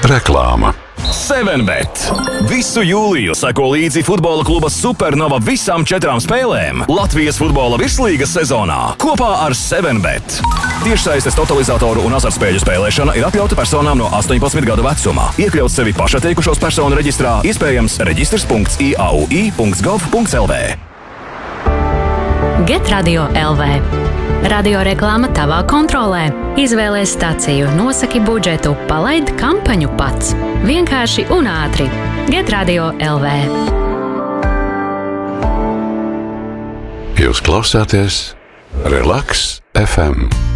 Reklāma. 7bet. Visu jūliju seko līdzi futbola kluba Supernova visām 4 spēlēm Latvijas futbola virslīgas sezonā kopā ar 7bet. Tiešsaistes totalizatoru un azartspēļu spēlēšana ir atļauta personām no 18 gadu vecuma. Iekļaut sevi pašatteikušos personu reģistrā, iespējams reģistrs.iaui.gov.lv. Get Radio LV. Radioreklāma tavā kontrolē. Izvēlies staciju, nosaki budžetu, palaid kampaņu pats. Vienkārši un ātri. Get Radio LV. Jūs klausāties Relax FM.